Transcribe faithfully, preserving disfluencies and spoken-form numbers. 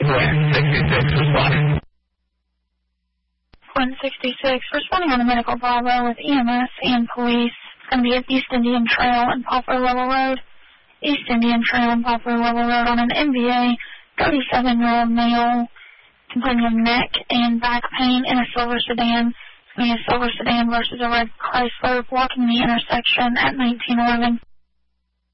one sixty-six, responding. one sixty-six, responding on the medical Bravo with E M S and police. It's going to be at East Indian Trail and Poplar Level Road. East Indian Trail and Poplar Level Road on an M V A, thirty-seven-year-old male complaining of neck and back pain in a silver sedan. It's going to be a silver sedan versus a red Chrysler blocking the intersection at nineteen eleven.